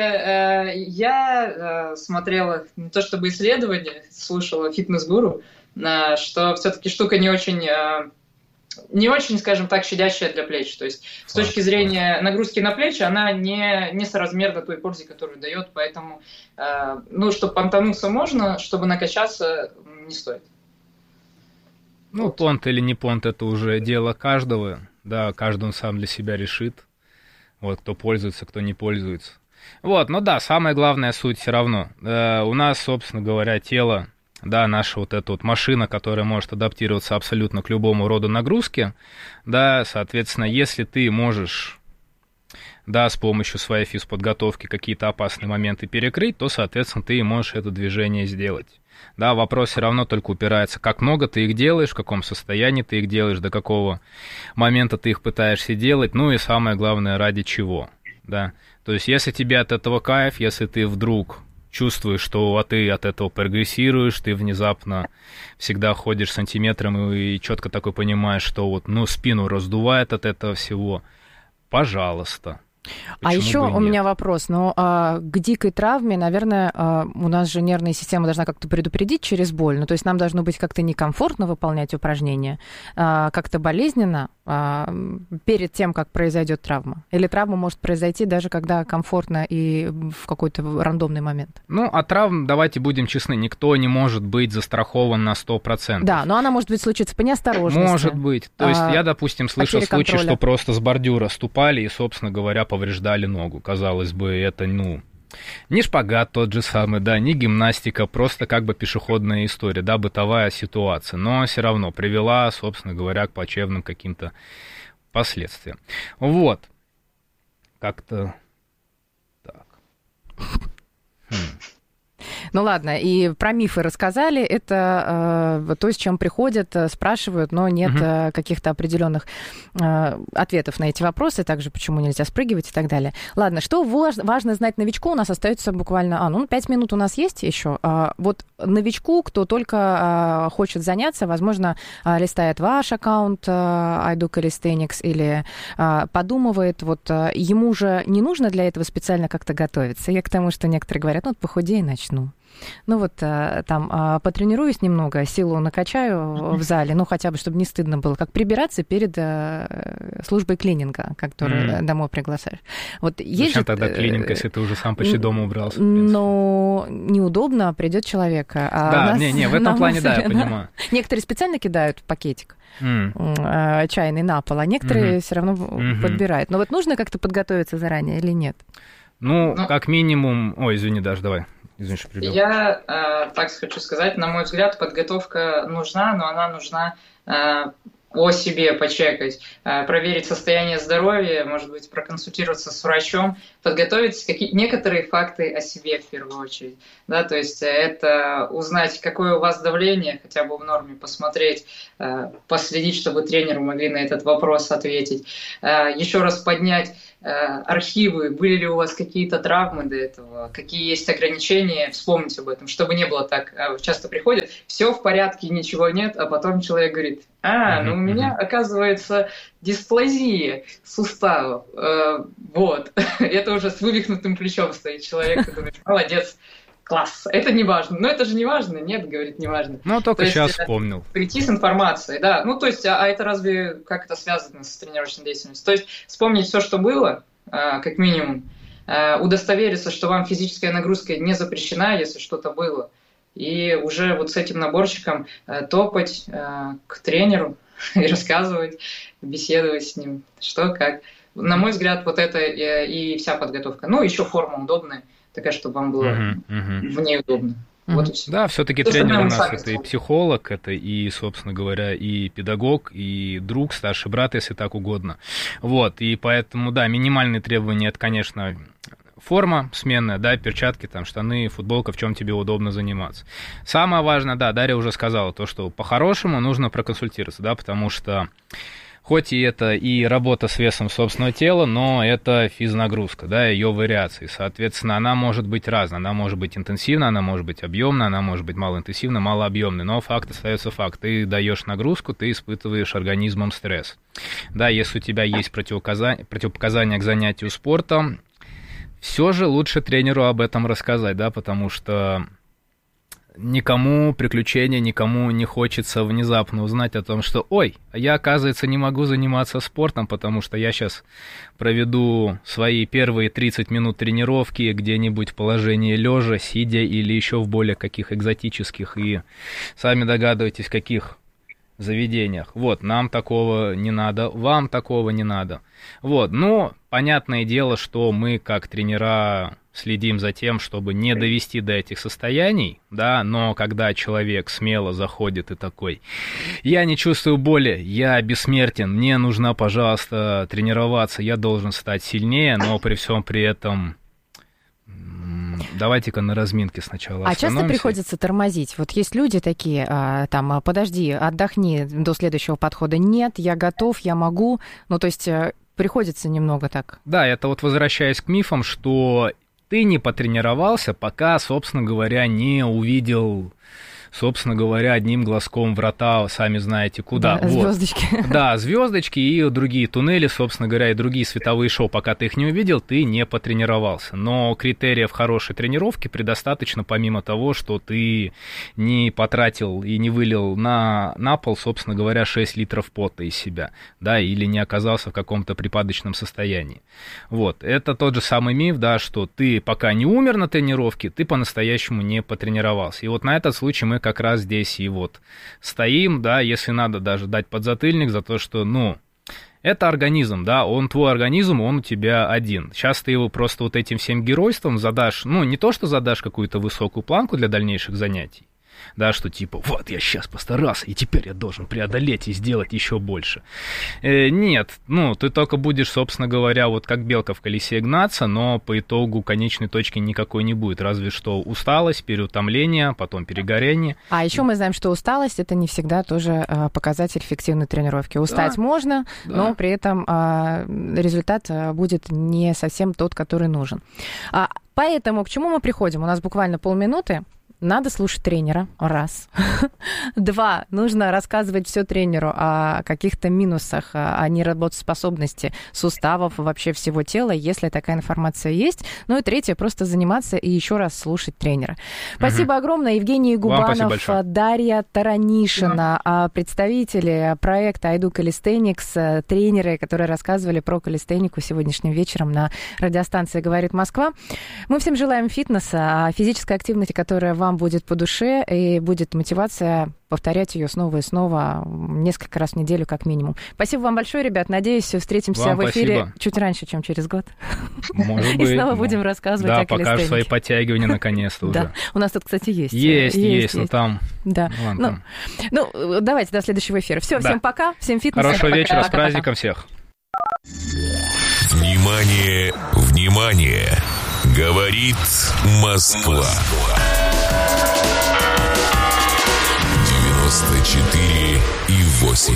я смотрела, не то чтобы исследования, слушала фитнес-гуру, что все-таки штука не очень, не очень, скажем так, щадящая для плеч. То есть с точки зрения нагрузки на плечи она не, не соразмерна той пользе, которую дает. Поэтому, ну, чтобы понтануться можно, чтобы накачаться не стоит. Ну, вот. Понт или не понт, это уже дело каждого, да, каждый он сам для себя решит, вот, кто пользуется, кто не пользуется. Вот, ну да, самая главная суть все равно. Э, у нас, собственно говоря, тело, да, наша вот эта вот машина, которая может адаптироваться абсолютно к любому роду нагрузке, да, соответственно, если ты можешь, да, с помощью своей физподготовки какие-то опасные моменты перекрыть, то, соответственно, ты и можешь это движение сделать. Да, вопрос все равно только упирается, как много ты их делаешь, в каком состоянии ты их делаешь, до какого момента ты их пытаешься делать, ну и самое главное, ради чего, да. То есть, если тебе от этого кайф, если ты вдруг чувствуешь, что а ты от этого прогрессируешь, ты внезапно всегда ходишь сантиметром и, и четко такой понимаешь, что вот, ну, спину раздувает от этого всего, пожалуйста. Почему а еще у меня вопрос, ну, а, к дикой травме, наверное, а, у нас же нервная система должна как-то предупредить через боль, ну, то есть нам должно быть как-то некомфортно выполнять упражнения, а, как-то болезненно а, перед тем, как произойдет травма. Или травма может произойти даже когда комфортно и в какой-то рандомный момент. Ну, от травм, давайте будем честны, никто не может быть застрахован на сто процентов. Да, но она может быть случиться по неосторожности. Может быть. То есть а, я, допустим, слышал случаи, что просто с бордюра ступали и, собственно говоря, повреждали ногу. Казалось бы, это, ну, не шпагат тот же самый, да, не гимнастика, просто как бы пешеходная история, да, бытовая ситуация, но все равно привела, собственно говоря, к плачевным каким-то последствиям. Вот. Как-то так. Хм. Ну ладно, и про мифы рассказали. Это э, то, с чем приходят, спрашивают, но нет угу. каких-то определенных э, ответов на эти вопросы. Также почему нельзя спрыгивать и так далее. Ладно, что важно знать новичку? У нас остается буквально... А, ну, пять минут у нас есть еще. А, вот новичку, кто только а, хочет заняться, возможно, а, листает ваш аккаунт а, iDo Calisthenics или а, подумывает, вот а, ему же не нужно для этого специально как-то готовиться. Я к тому, что некоторые говорят, ну, вот похудею и начну. Ну вот там потренируюсь немного, силу накачаю в зале, ну хотя бы, чтобы не стыдно было, как прибираться перед службой клининга, которую mm. домой приглашаешь. Вот зачем есть тогда клининг, если ты уже сам почти дома убрался? Ну, неудобно, придет человек. А да, не-не, в этом плане, да, я понимаю. Некоторые специально кидают пакетик mm. чайный на пол, а некоторые mm-hmm. все равно mm-hmm. подбирают. Но вот нужно как-то подготовиться заранее или нет? Ну, ну, как минимум... Ой, извини, Даш, давай. Извини, что перебил. Я э, так хочу сказать, на мой взгляд, подготовка нужна, но она нужна э, о себе почекать, э, проверить состояние здоровья, может быть, проконсультироваться с врачом, подготовить какие- некоторые факты о себе в первую очередь. Да, то есть это узнать, какое у вас давление, хотя бы в норме, посмотреть, э, последить, чтобы тренеры могли на этот вопрос ответить. Э, еще раз поднять архивы, были ли у вас какие-то травмы до этого, какие есть ограничения, вспомнить об этом, чтобы не было так. Часто приходят, все в порядке, ничего нет, а потом человек говорит, а, ну у меня, оказывается, дисплазия суставов. Вот. Это уже с вывихнутым плечом стоит человек, ты думаешь, молодец, класс, это не важно. Но это же не важно. Нет, говорит, не важно. Ну, только то сейчас есть, вспомнил. Прийти с информацией, да. Ну, то есть, а, а это разве, как это связано с тренировочной деятельностью? То есть, вспомнить все, что было, а, как минимум, а, удостовериться, что вам физическая нагрузка не запрещена, если что-то было, и уже вот с этим наборчиком а, топать а, к тренеру и рассказывать, беседовать с ним, что, как. На мой взгляд, вот это и, и вся подготовка. Ну, еще форма удобная, такая, чтобы вам было uh-huh, uh-huh. в ней удобно. Uh-huh. Вот и все. Да, все-таки тренер у нас это и психолог, это и, собственно говоря, и педагог, и друг, старший брат, если так угодно. Вот, и поэтому, да, минимальные требования, это, конечно, форма сменная, да, перчатки, там, штаны, футболка, в чем тебе удобно заниматься. Самое важное, да, Дарья уже сказала, то, что по-хорошему нужно проконсультироваться, да, потому что хоть и это и работа с весом собственного тела, но это физнагрузка, да, ее вариации. Соответственно, она может быть разная. Она может быть интенсивна, она может быть объемная, она может быть малоинтенсивна, малообъемная. Но факт остается факт. Ты даешь нагрузку, ты испытываешь организмом стресс. Да, если у тебя есть противопоказания, противопоказания к занятию спортом, все же лучше тренеру об этом рассказать, да, потому что никому приключения, никому не хочется внезапно узнать о том, что «Ой, я, оказывается, не могу заниматься спортом, потому что я сейчас проведу свои первые тридцать минут тренировки где-нибудь в положении лежа, сидя или еще в более каких экзотических и, сами догадываетесь, каких заведениях. Вот, нам такого не надо, вам такого не надо». Вот, но понятное дело, что мы, как тренера, следим за тем, чтобы не довести до этих состояний, да, но когда человек смело заходит и такой, я не чувствую боли, я бессмертен, мне нужно, пожалуйста, тренироваться, я должен стать сильнее, но при всем при этом давайте-ка на разминке сначала А часто приходится тормозить? Вот есть люди такие, там, подожди, отдохни до следующего подхода. Нет, я готов, я могу. Ну, то есть приходится немного так. Да, это вот возвращаясь к мифам, что ты не потренировался, пока, собственно говоря, не увидел, собственно говоря, одним глазком врата, сами знаете куда. Да, вот. Звездочки. Да, звездочки и другие туннели, собственно говоря, и другие световые шоу. Пока ты их не увидел, ты не потренировался. Но критериев хорошей тренировки предостаточно, помимо того, что ты не потратил и не вылил на, на пол, собственно говоря, шесть литров пота из себя, да, или не оказался в каком-то припадочном состоянии. Вот, это тот же самый миф, да, что ты пока не умер на тренировке, ты по-настоящему не потренировался. И вот на этот случай мы как раз здесь и вот стоим, да, если надо даже дать подзатыльник за то, что, ну, это организм, да, он твой организм, он у тебя один. Сейчас ты его просто вот этим всем геройством задашь, ну, не то, что задашь какую-то высокую планку для дальнейших занятий, да, что типа, вот, я сейчас постарался, и теперь я должен преодолеть и сделать еще больше. Э, нет, ну, ты только будешь, собственно говоря, вот как белка в колесе гнаться, но по итогу конечной точки никакой не будет, разве что усталость, переутомление, потом перегорение. А еще мы знаем, что усталость — это не всегда тоже э, показатель эффективной тренировки. Устать да. можно, да. но при этом э, результат будет не совсем тот, который нужен. А, поэтому к чему мы приходим? У нас буквально полминуты. Надо слушать тренера, раз. Два, нужно рассказывать все тренеру о каких-то минусах, о неработоспособности суставов, вообще всего тела, если такая информация есть. Ну и третье, просто заниматься и еще раз слушать тренера. Спасибо угу. огромное. Евгений Губанов, Дарья Таранишина, да. представители проекта I Do Calisthenics, тренеры, которые рассказывали про калистенику сегодняшним вечером на радиостанции «Говорит Москва». Мы всем желаем фитнеса, физической активности, которая вам будет по душе, и будет мотивация повторять ее снова и снова несколько раз в неделю как минимум. Спасибо вам большое, ребят. Надеюсь, встретимся вам в эфире спасибо. Чуть раньше, чем через год. Может быть. И снова будем рассказывать да, о калистенике. Да, покажешь свои подтягивания наконец-то уже. Да, у нас тут, кстати, есть. Есть, есть, но там... Да. Ну, ну, давайте до следующего эфира. Все, всем пока, всем фитнеса. Хорошего вечера, с праздником всех. Внимание, внимание! Говорит Москва. девяносто четыре и восемь.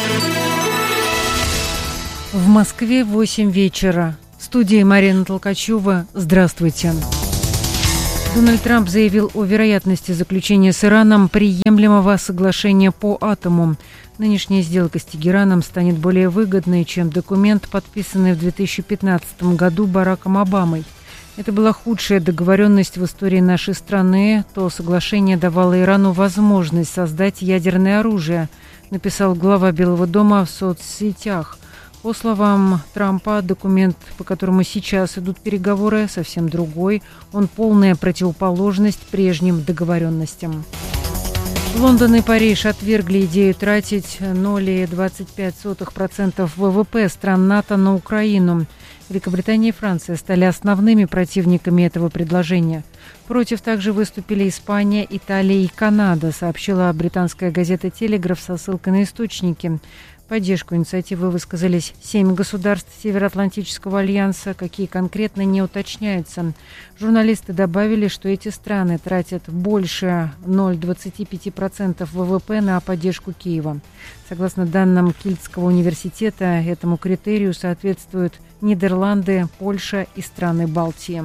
В Москве восемь вечера. В студии Марина Толкачева. Здравствуйте. Дональд Трамп заявил о вероятности заключения с Ираном приемлемого соглашения по атому. Нынешняя сделка с Тегераном станет более выгодной, чем документ, подписанный в две тысячи пятнадцатом году Бараком Обамой. Это была худшая договоренность в истории нашей страны. То соглашение давало Ирану возможность создать ядерное оружие, написал глава Белого дома в соцсетях. По словам Трампа, документ, по которому сейчас идут переговоры, совсем другой. Он полная противоположность прежним договоренностям. Лондон и Париж отвергли идею тратить ноль целых двадцать пять сотых процента ВВП стран НАТО на Украину. Великобритания и Франция стали основными противниками этого предложения. Против также выступили Испания, Италия и Канада, сообщила британская газета «Телеграф» со ссылкой на источники. В поддержку инициативы высказались семь государств Североатлантического альянса, какие конкретно не уточняются. Журналисты добавили, что эти страны тратят больше ноль целых двадцать пять процентов ВВП на поддержку Киева. Согласно данным Кильтского университета, этому критерию соответствуют Нидерланды, Польша и страны Балтии.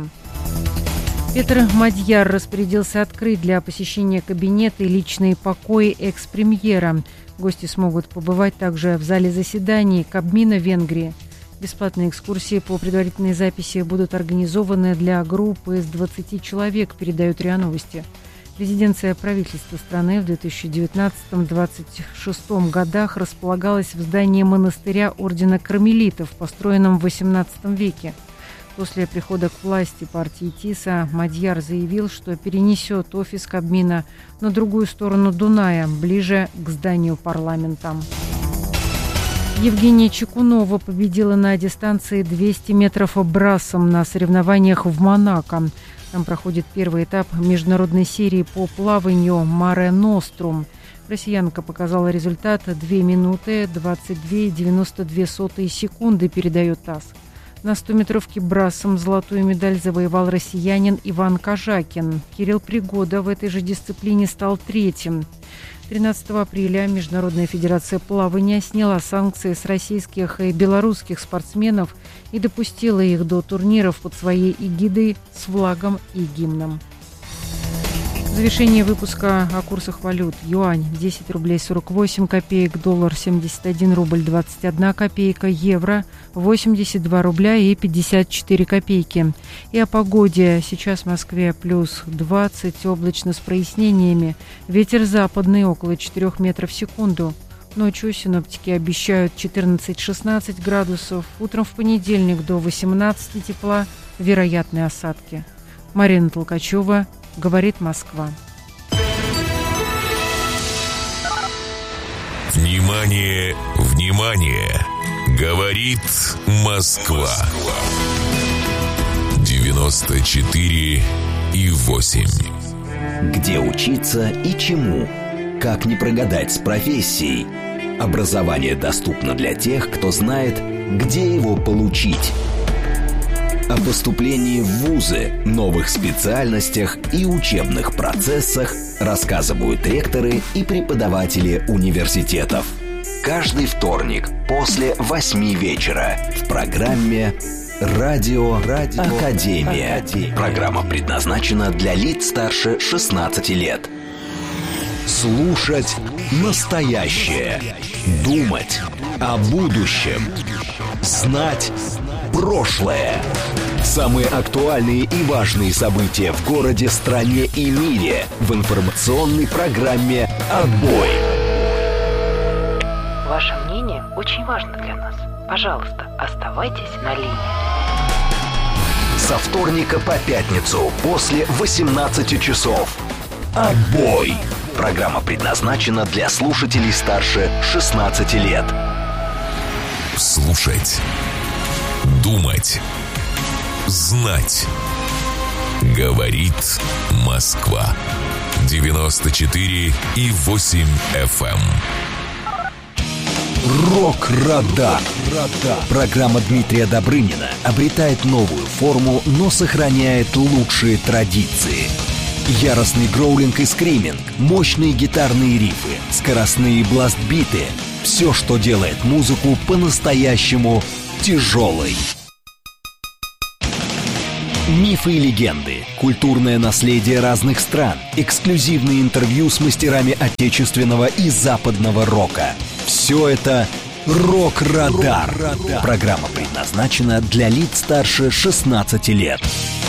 Петр Мадьяр распорядился открыть для посещения кабинета и личные покои экс-премьера. Гости смогут побывать также в зале заседаний Кабмина Венгрии. Бесплатные экскурсии по предварительной записи будут организованы для группы из двадцати человек, передают РИА Новости. Резиденция правительства страны в две тысячи девятнадцатом — две тысячи двадцать шестом годах располагалась в здании монастыря ордена кармелитов, построенном в восемнадцатом веке. После прихода к власти партии ТИСа Мадьяр заявил, что перенесет офис Кабмина на другую сторону Дуная, ближе к зданию парламента. Евгения Чекунова победила на дистанции двести метров брасом на соревнованиях в Монако. Там проходит первый этап международной серии по плаванию «Маре Нострум». Россиянка показала результат две минуты двадцать две целых девяносто две сотых секунды, передает ТАСС. На стометровке брасом золотую медаль завоевал россиянин Иван Кожакин. Кирилл Пригода в этой же дисциплине стал третьим. тринадцатого апреля Международная федерация плавания сняла санкции с российских и белорусских спортсменов и допустила их до турниров под своей эгидой с флагом и гимном. Завершение выпуска о курсах валют. Юань десять рублей сорок восемь копеек, доллар семьдесят один рубль двадцать одна копейка, евро восемьдесят два рубля и пятьдесят четыре копейки. И о погоде. Сейчас в Москве плюс двадцать, облачно с прояснениями. Ветер западный около четырёх метров в секунду. Ночью синоптики обещают четырнадцать-шестнадцать градусов. Утром в понедельник до восемнадцати тепла, вероятны осадки. Марина Толкачева, говорит Москва. Внимание, внимание! Говорит Москва. девяносто четыре и восемь. Где учиться и чему? Как не прогадать с профессией? Образование доступно для тех, кто знает, где его получить. О поступлении в вузы, новых специальностях и учебных процессах рассказывают ректоры и преподаватели университетов. Каждый вторник после восьми вечера в программе «Радио, Радио Академия». Академия. Программа предназначена для лиц старше шестнадцати лет. Слушать настоящее. Думать о будущем. Знать прошлое. Самые актуальные и важные события в городе, стране и мире в информационной программе «Отбой». Ваше мнение очень важно для нас. Пожалуйста, оставайтесь на линии. Со вторника по пятницу после восемнадцати часов. «Отбой». Программа предназначена для слушателей старше шестнадцати лет. Слушать. Думать. Знать. Говорит Москва. девяносто четыре и восемь эф эм. Рок-радар. Программа Дмитрия Добрынина обретает новую форму, но сохраняет лучшие традиции. Яростный гроулинг и скриминг, мощные гитарные рифы, скоростные бласт-биты — все, что делает музыку по-настоящему тяжелой. Мифы и легенды, культурное наследие разных стран, эксклюзивные интервью с мастерами отечественного и западного рока. Все это «Рок-радар». Рок-радар. Программа предназначена для лиц старше шестнадцати лет.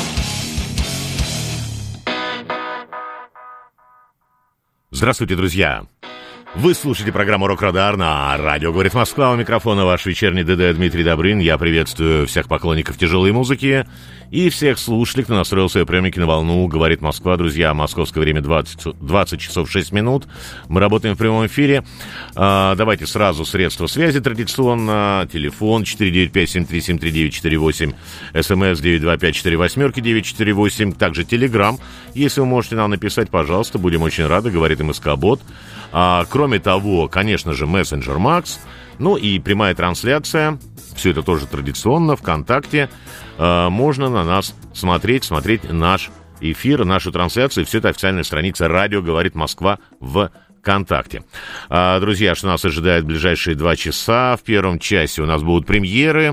Здравствуйте, друзья! Вы слушаете программу «Рок-радар» на радио «Говорит Москва». У микрофона ваш вечерний ДД Дмитрий Добрын. Я приветствую всех поклонников тяжелой музыки и всех слушателей, кто настроил свои приемники на волну «Говорит Москва». Друзья, московское время двадцать, двадцать часов шесть минут. Мы работаем в прямом эфире. А, давайте сразу средства связи традиционно. Телефон четыре девять пять семь три семь три девять четыре восемь. СМС девять два пять четыре восемь девять четыре восемь. Также Телеграм. Если вы можете нам написать, пожалуйста, будем очень рады. Говорит МСК-бот. А, кроме того, конечно же, мессенджер Макс, ну и прямая трансляция, все это тоже традиционно, ВКонтакте, а, можно на нас смотреть, смотреть наш эфир, нашу трансляцию, все это официальная страница «Радио говорит Москва» в ВКонтакте. А, друзья, что нас ожидает в ближайшие два часа? В первом часе у нас будут премьеры.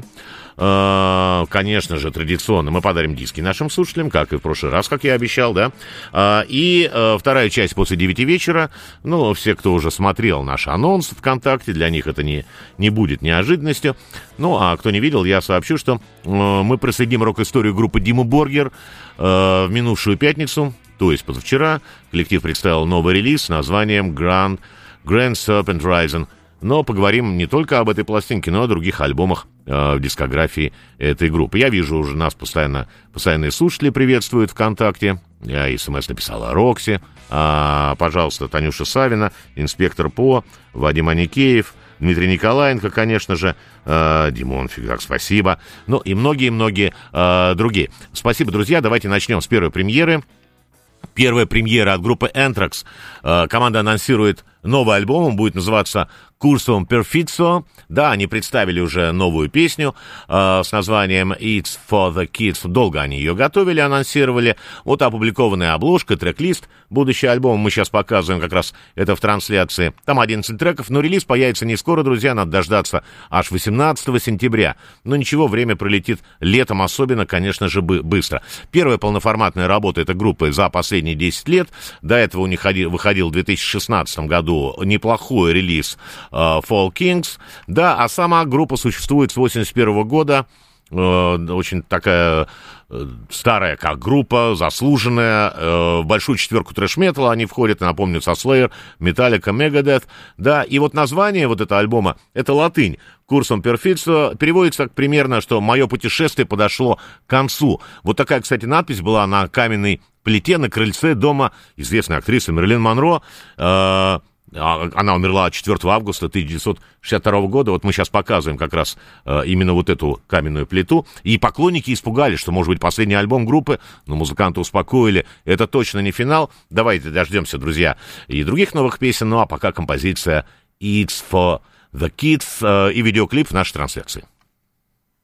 Конечно же, традиционно мы подарим диски нашим слушателям, как и в прошлый раз, как я обещал, да. И вторая часть после девяти вечера. Ну, все, кто уже смотрел наш анонс ВКонтакте, для них это не, не будет неожиданностью. Ну, а кто не видел, я сообщу, что мы проследим рок-историю группы Dimmu Borgir в минувшую пятницу, то есть позавчера. Коллектив представил новый релиз с названием Grand, Grand Serpent Rising. Но поговорим не только об этой пластинке, но и о других альбомах э, в дискографии этой группы. Я вижу, уже нас постоянно, постоянные слушатели приветствуют ВКонтакте. Я смс написала Рокси. А, пожалуйста, Танюша Савина, инспектор ПО, Вадим Аникеев, Дмитрий Николаенко, конечно же, э, Димон Фигак, спасибо. Ну и многие-многие э, другие. Спасибо, друзья. Давайте начнем с первой премьеры. Первая премьера от группы Anthrax. Э, команда анонсирует новый альбом, он будет называться «Cursum Perfizio». Да, они представили уже новую песню э, с названием «It's for the Kids». Долго они ее готовили, анонсировали. Вот опубликованная обложка, трек-лист. Будущий альбом мы сейчас показываем как раз это в трансляции. Там одиннадцать треков, но релиз появится не скоро, друзья, надо дождаться аж восемнадцатого сентября. Но ничего, время пролетит летом, особенно, конечно же, быстро. Первая полноформатная работа этой группы за последние десять лет. До этого у них выходил в две тысячи шестнадцатом году неплохой релиз uh, Fall Kings, да, а сама группа существует с восемьдесят первого года, uh, очень такая uh, старая как группа, заслуженная, uh, в большую четверку трэш-металла они входят, напомню, со Slayer, Metallica, Megadeth, да, и вот название вот этого альбома, это латынь, Cursum Perfizio, переводится как примерно, что «Мое путешествие подошло к концу». Вот такая, кстати, надпись была на каменной плите на крыльце дома известной актрисы Мэрилин Монро, uh, она умерла четвёртого августа тысяча девятьсот шестьдесят второго года. Вот мы сейчас показываем как раз именно вот эту каменную плиту. И поклонники испугались, что, может быть, последний альбом группы, но музыканты успокоили. Это точно не финал. Давайте дождемся, друзья, и других новых песен. Ну, а пока композиция «It's for the Kids» и видеоклип в нашей трансляции.